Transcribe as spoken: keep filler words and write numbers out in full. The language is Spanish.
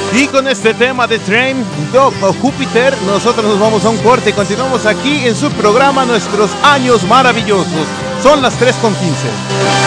Y con este tema de Train, Dog o Júpiter, nosotros nos vamos a un corte y continuamos aquí en su programa Nuestros Años Maravillosos. Son las tres con quince.